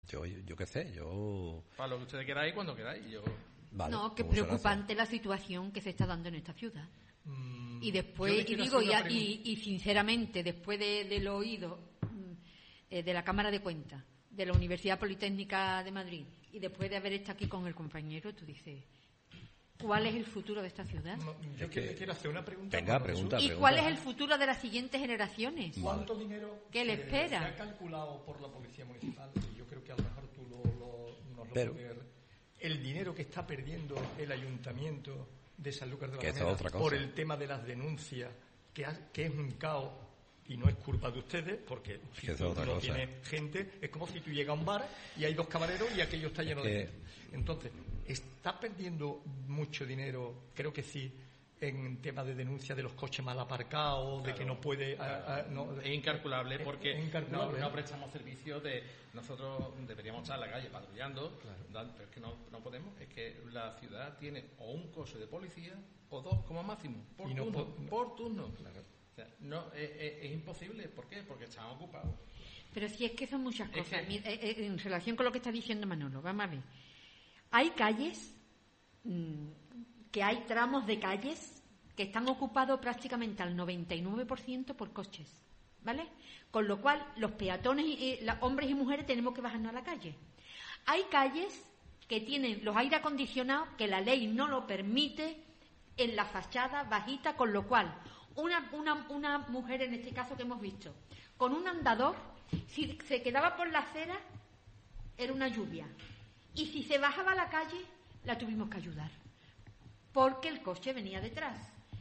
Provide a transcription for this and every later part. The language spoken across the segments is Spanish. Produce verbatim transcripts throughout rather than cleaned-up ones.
Yo, yo, yo qué sé, yo... Para lo que ustedes queráis, cuando queráis. Yo... Vale, no, que es preocupante la situación que se está dando en esta ciudad. Mm, y después, y digo, y, y, y sinceramente, después de, de lo oído eh, de la Cámara de Cuentas, de la Universidad Politécnica de Madrid, y después de haber estado aquí con el compañero, tú dices, ¿cuál es el futuro de esta ciudad? No, yo es que, quiero hacer una pregunta. Venga, pregunta, ¿Y pregunta. cuál es el futuro de las siguientes generaciones? ¿Cuánto dinero ¿Qué le espera? se ha calculado por la Policía Municipal? Y yo creo que a lo mejor tú lo, lo, nos lo Pero, puedes... El dinero que está perdiendo el Ayuntamiento de Sanlúcar de que Barrameda otra cosa. por el tema de las denuncias, que, ha, que es un caos, y no es culpa de ustedes, porque si que tú otra no cosa. tienes gente, es como si tú llegas a un bar y hay dos camareros y aquello está lleno que... de gente. Entonces, ¿está perdiendo mucho dinero? Creo que sí, en tema de denuncia de los coches mal aparcados, claro, de que no puede... Claro. A, a, no, es incalculable porque es incalculable. No, no prestamos servicio de... Nosotros deberíamos estar en la calle patrullando, claro, pero es que no, no podemos. Es que la ciudad tiene o un coche de policía o dos como máximo, por no turno. po- Por turno. Claro. O sea, no, es, es, es imposible. ¿Por qué? Porque están ocupados. Pero si es que son muchas Es cosas. que- Mira, eh, eh, en relación con lo que está diciendo Manolo, vamos a ver. Hay calles, mmm, que hay tramos de calles que están ocupados prácticamente al noventa y nueve por ciento por coches, ¿vale? Con lo cual, los peatones, y, los hombres y mujeres, tenemos que bajarnos a la calle. Hay calles que tienen los aire acondicionados que la ley no lo permite en la fachada bajita, con lo cual, una, una, una mujer, en este caso que hemos visto, con un andador, si se quedaba por la acera, era una lluvia. Y si se bajaba a la calle, la tuvimos que ayudar, porque el coche venía detrás.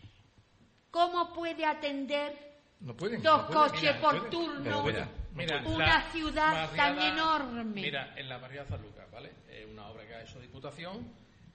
¿Cómo puede atender No pueden, dos no pueden, coches mira, por pueden. turno Pero Mira, una la ciudad tan barriada- enorme? Mira, en la barriada San Lucas, ¿vale? Es una obra que ha hecho Diputación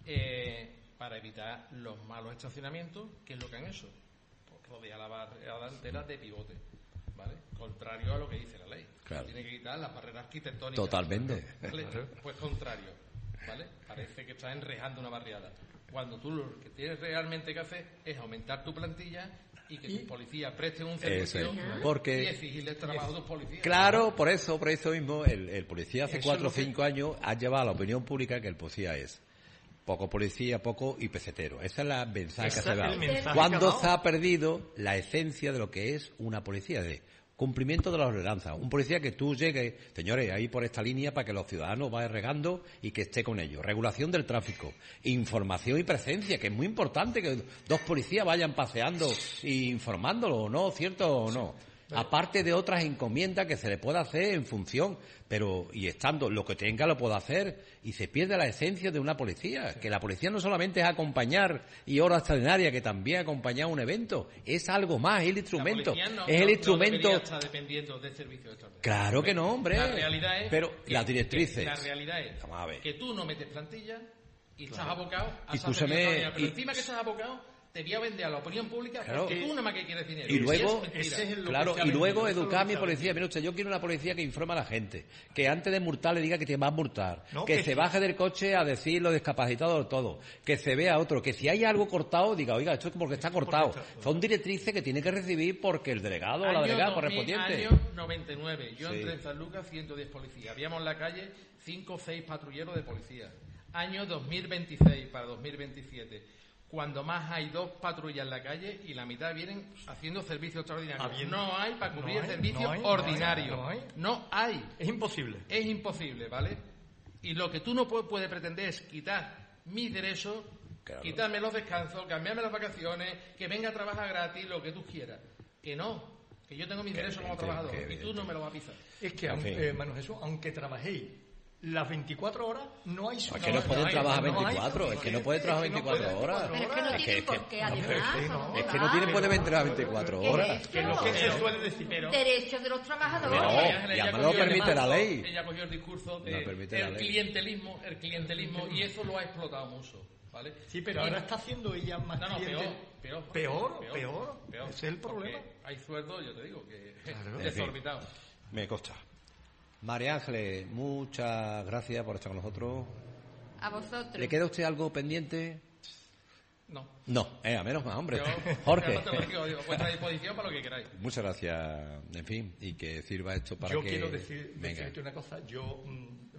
eh, para evitar los malos estacionamientos. ¿Qué es lo que han hecho? Pues rodea la barriada entera de pivote, ¿vale? Contrario a lo que dice la ley. Claro. Tiene que quitar las barreras arquitectónicas. Totalmente. ¿Vale? Pues contrario, ¿vale? Parece que está enrejando una barriada. Cuando tú lo que tienes realmente que hacer es aumentar tu plantilla y que tus policías presten un servicio Eso es, porque- y exigirles trabajo a tus policías. Claro, por eso, por eso mismo, el, el policía hace Eso cuatro o es lo que- cinco años ha llevado a la opinión pública que el policía es poco policía, poco y pesetero. Esa es la mensaje que Ese se ha es el dado. mensaje que ha Cuando dado. se ha perdido la esencia de lo que es una policía, de cumplimiento de la ordenanza. Un policía que tú llegues, señores, ahí por esta línea para que los ciudadanos vayan regando y que esté con ellos. Regulación del tráfico, información y presencia, que es muy importante que dos policías vayan paseando e informándolo, ¿no? ¿Cierto o no? Aparte de otras encomiendas que se le puede hacer en función, pero y estando lo que tenga lo puede hacer y se pierde la esencia de una policía, que la policía no solamente es acompañar y hora extraordinaria, que también acompañar un evento, es algo más, es el instrumento, La policía no- es el no- instrumento. No debería estar dependiendo de servicios extraordinarios. Claro que no, hombre. La realidad es pero que- las directrices. que la realidad es Vamos a ver. que tú no metes plantilla y estás abocado a Y esa escúchame, servicio extraordinario, pero y- encima que estás abocado te voy a vender a la opinión pública Claro. porque tú nada más que quieres dinero. Y luego, es mentira. ese es el- lo claro, que se ha y luego vendido, eso es lo educar a que mi se ha policía. Mira usted, yo quiero una policía que informe a la gente, que antes de multar le diga que te va a multar, No, que, que se sí. baje del coche a decir lo discapacitado todo, que se vea otro, que si hay algo cortado diga, oiga, esto es porque está cortado. está- Son directrices que tiene que recibir porque el delegado o la Año delegada dos mil, correspondiente. Año noventa y nueve. Yo Sí. entré en San Lucas, ciento diez policías. Habíamos en la calle cinco o seis patrulleros de policía. Año dos mil veintiséis para dos mil veintisiete. Cuando más hay dos patrullas en la calle y la mitad vienen haciendo servicio extraordinario. Habiendo- No hay para cubrir no el hay, servicio no hay, no ordinario. hay, no hay. No hay. Es imposible. Es imposible, ¿vale? Y lo que tú no puedes, puedes pretender es quitar mis derechos, Claro. quitarme los descansos, cambiarme las vacaciones, que venga a trabajar gratis, lo que tú quieras. Que no, que yo tengo mis Que derechos como evidente, trabajador que y tú no me los vas a pisar. Es que, En aunque, fin. eh, Manu Jesús, aunque trabajéis las veinticuatro horas, no hay... Es que no pueden hay- trabajar no hay- veinticuatro, es que no pueden trabajar es que no veinticuatro pueden horas. Pero es que no Es que- tienen es que- por qué, no, además. pero es que no, ¿dónde Es que no va? tienen por qué entrar veinticuatro ¿Qué es horas. esto? Que es lo que se suele decir. Pero- Derechos de los trabajadores. No, María Ángeles ya ya me lo cogió el permite la discurso- ley. Ella cogió el discurso de No permite la el ley. clientelismo, el clientelismo, y eso lo ha explotado mucho, ¿vale? Sí, pero Y- ahora está haciendo ella más No, no, cliente. peor, peor, Peor, peor. Ese es el porque problema. Hay sueldos, yo te digo, que Claro. desorbitados. Me consta. María Ángeles, muchas gracias por estar con nosotros. A vosotros. ¿Le queda a usted algo pendiente? No. No, eh, a menos más, hombre. Yo, Jorge. yo te lo digo, digo, a vuestra disposición para lo que queráis. Muchas gracias, en fin, y que sirva esto para Yo que... quiero decir, Venga. decirte una cosa. Yo... mm,